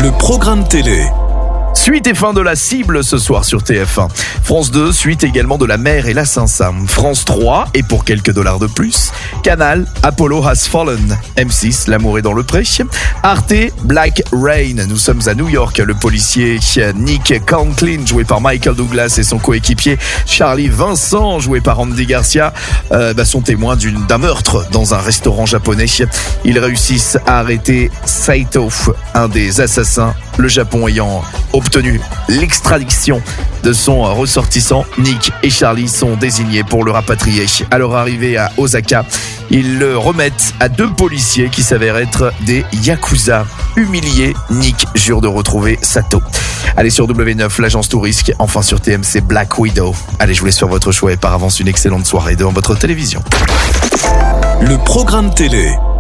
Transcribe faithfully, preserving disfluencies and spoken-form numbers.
Le programme télé. Suite et fin de La Cible ce soir sur T F un. France deux, suite également de La Mère et la Saint-Sam. France trois, et pour quelques dollars de plus, Canal, Apollo Has Fallen. M six, L'amour est dans le pré. Arte, Black Rain. Nous sommes à New York. Le policier Nick Conklin, joué par Michael Douglas, et son coéquipier Charlie Vincent, joué par Andy Garcia, euh, bah, sont témoins d'une, d'un meurtre dans un restaurant japonais. Ils réussissent à arrêter Saito, un des assassins, le Japon ayant obtenu l'extradition de son ressortissant. Nick et Charlie sont désignés pour le rapatrier. À leur arrivée à Osaka, ils le remettent à deux policiers qui s'avèrent être des Yakuza. Humilié, Nick jure de retrouver Sato. Allez sur W neuf, l'agence Tourisque, enfin sur T M C Black Widow. Allez, je vous laisse sur votre choix et par avance une excellente soirée devant votre télévision. Le programme télé.